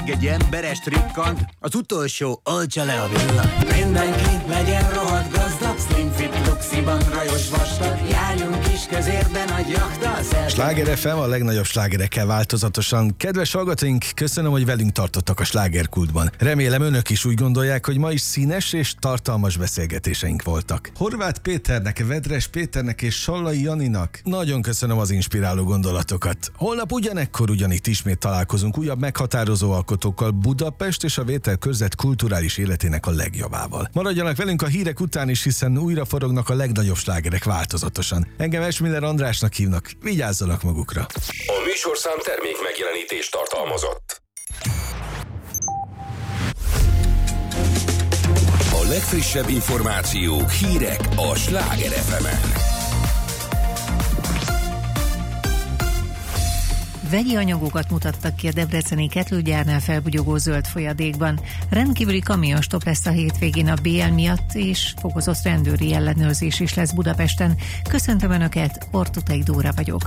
Még egy emberes trikkant, az utolsó oltsa le a villanyt. Mindenki legyen rohadt gazdag, slim fit luxiban rajos vastag, járjunk kis közérben a gyaktal. Sláger FM a legnagyobb slágerekkel változatosan. Kedves hallgatóink, köszönöm, hogy velünk tartottak a slágerkultban. Remélem önök is úgy gondolják, hogy ma is színes és tartalmas beszélgetéseink voltak. Horváth Péternek, Vedres Péternek és Sallai Janinak nagyon köszönöm az inspiráló gondolatokat. Holnap ugyanekkor ugyanitt ismét találkozunk újabb meghatározó alkotókkal Budapest és a Vételkörzet kulturális életének a legjobbával. Maradjanak velünk a hírek után is, hiszen újra forognak a legnagyobb slágerek változatosan. Engem Esmiller Andrásnak hívnak, vigyázzanak magukra. A műsorszám termék megjelenítést tartalmazott. A legfrissebb információk, hírek a Sláger FM-en. Vegyi anyagokat mutattak ki a debreceni ketlőgyárnál felbugyogó zöld folyadékban. Rendkívüli kamionstop lesz a hétvégén a BL miatt, és fokozott rendőri ellenőrzés is lesz Budapesten. Köszöntöm Önöket, Ortutai Dóra vagyok.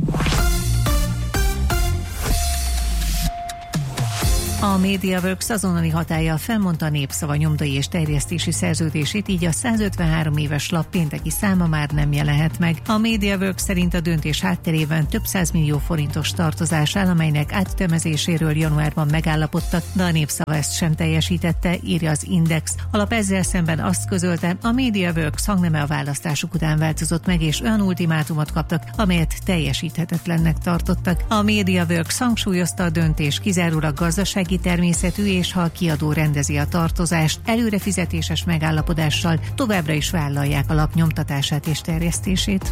A MediaWorks azonnali hatállyal felmondta a Népszava nyomdai és terjesztési szerződését, így a 153 éves lap pénteki száma már nem jelenhet meg. A MediaWorks szerint a döntés hátterében több 100 millió forintos tartozás áll, amelynek átütemezéséről januárban megállapodtak, de a Népszava ezt sem teljesítette, írja az Index. A lap ezzel szemben azt közölte, a MediaWorks hangneme a választások után változott meg, és olyan ultimátumot kaptak, amelyet teljesíthetetlennek tartottak. A MediaWorks hangsúlyozta, a döntés kizárólag gazdasági természetű, és ha a kiadó rendezi a tartozást, előrefizetéses megállapodással továbbra is vállalják a lap nyomtatását és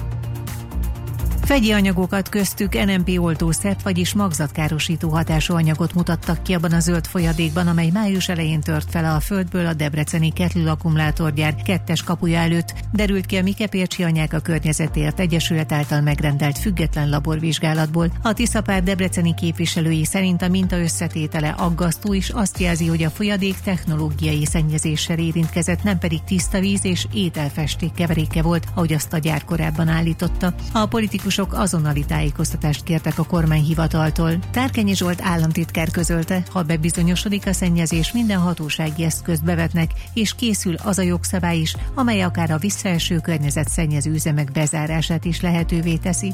vegyi anyagokat, köztük NMP oltószer, vagyis magzatkárosító hatású anyagot mutattak ki abban a zöld folyadékban, amely május elején tört fel a földből a debreceni Ketlül akkumulátorgyár 2-es kapuja előtt, derült ki a Mikepércsi Anyák a Környezetért Egyesület által megrendelt független laborvizsgálatból. A Tiszapár debreceni képviselői szerint a minta összetétele aggasztó, és azt jelzi, hogy a folyadék technológiai szennyezéssel érintkezett, nem pedig tiszta víz és ételfesték keveréke volt, ahogy azt a gyár korábban állította. A politikus azonnali tájékoztatást kértek a kormányhivataltól. Tárkenyi Zsolt államtitkár közölte, ha bebizonyosodik a szennyezés, minden hatósági eszközt bevetnek, és készül az a jogszabály is, amely akár a visszaeső környezetszennyező üzemek bezárását is lehetővé teszi.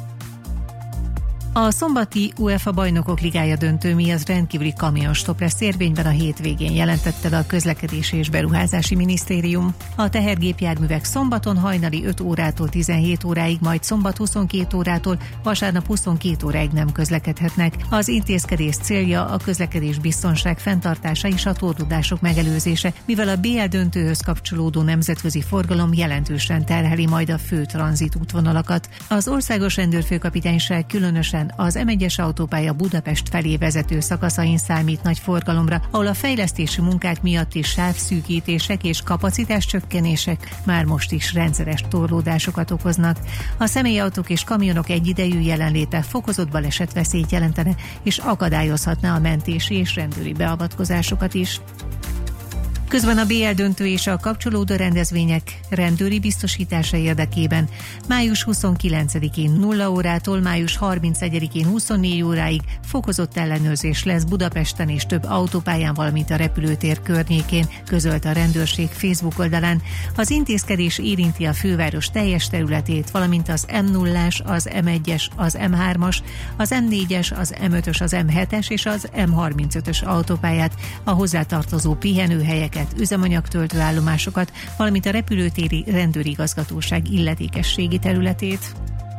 A szombati UEFA Bajnokok Ligája döntő miatt rendkívüli kamionstop lesz érvényben a hétvégén, jelentette be a Közlekedési és Beruházási Minisztérium. A tehergépjárművek szombaton hajnali 5 órától 17 óráig, majd szombat 22 órától, vasárnap 22 óráig nem közlekedhetnek. Az intézkedés célja a közlekedés biztonság fenntartása és a torlódások megelőzése, mivel a BL döntőhöz kapcsolódó nemzetközi forgalom jelentősen terheli majd a fő tranzitútvonalakat. Az országos rendőrfőkapitányság különösen az M1-es autópálya Budapest felé vezető szakaszain számít nagy forgalomra, ahol a fejlesztési munkák miatt is sávszűkítések és kapacitáscsökkenések már most is rendszeres torlódásokat okoznak. A személyautók és kamionok egyidejű jelenléte fokozott balesetveszélyt jelentene, és akadályozhatná a mentési és rendőri beavatkozásokat is. Közben a BL döntő és a kapcsolódó rendezvények rendőri biztosítása érdekében május 29-én 0 órától május 31-én 24 óráig fokozott ellenőrzés lesz Budapesten és több autópályán, valamint a repülőtér környékén, közölte a rendőrség Facebook oldalán. Az intézkedés érinti a főváros teljes területét, valamint az M0-as, az M1-es, az M3-as, az M4-es, az M5-ös, az M7-es és az M35-ös autópályát, a hozzátartozó pihenőhelyeket, üzemanyagtöltő állomásokat, valamint a repülőtéri rendőrigazgatóság illetékességi területét.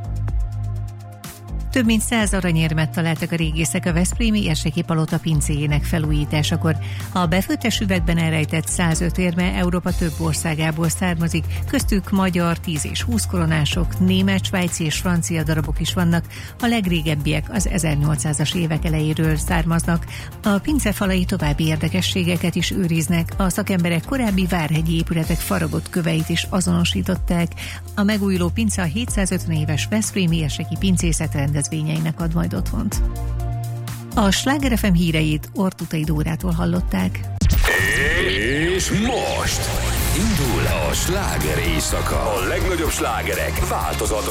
Több mint 100 aranyérmet találtak a régészek a veszprémi Érseki Palota pincéjének felújításakor. A befőttes üvegben elrejtett 105 érme Európa több országából származik, köztük magyar 10 és 20 koronások, német, svájci és francia darabok is vannak, a legrégebbiek az 1800-as évek elejéről származnak. A pince falai további érdekességeket is őriznek, a szakemberek korábbi várhegyi épületek faragott köveit is azonosították. A megújuló pince a 750 éves veszprémi érseki pincészet rendezvényeinek ad majd otthont. A Sláger FM híreit Ortutai Dórától hallották. És most indul a sláger éjszaka. A legnagyobb slágerek változatosan